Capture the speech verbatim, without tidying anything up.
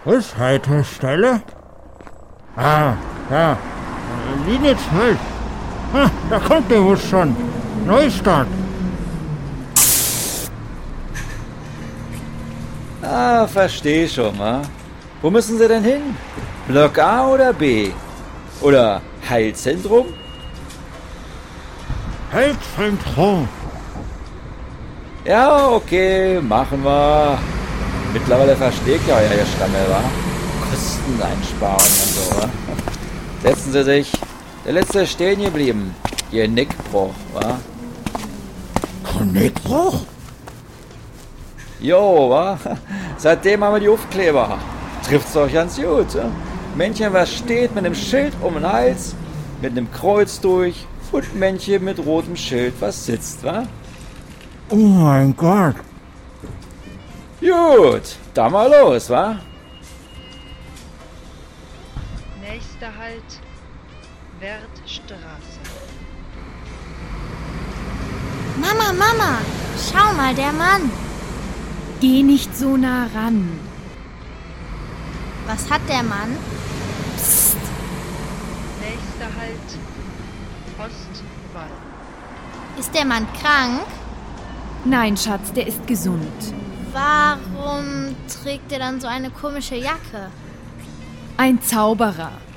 Bushaltestelle? Ah, ja. Linie zwölf. Ah, da kommt der Bus schon. Neustadt. Ah, versteh schon, wa? Wo müssen Sie denn hin? Block A oder B? Oder Heilzentrum? Heilzentrum. Ja, okay, machen wir. Mittlerweile versteht ja euer Stammel, wa? Kosteneinsparungen und so, wa? Setzen Sie sich. Der letzte ist stehen geblieben. Ihr Nickbruch, wa? Nickbruch? Jo, wa? Seitdem haben wir die Aufkleber. Trifft's euch ganz gut, ja? Männchen, was steht mit einem Schild um den Hals, mit einem Kreuz durch und Männchen mit rotem Schild, was sitzt, wa? Oh mein Gott. Gut, dann mal los, wa? Nächster Halt, Wertstraße. Mama, Mama, schau mal, der Mann. Geh nicht so nah ran. Was hat der Mann? Psst. Nächster Halt, Ostwall. Ist der Mann krank? Nein, Schatz, der ist gesund. Warum trägt er dann so eine komische Jacke? Ein Zauberer.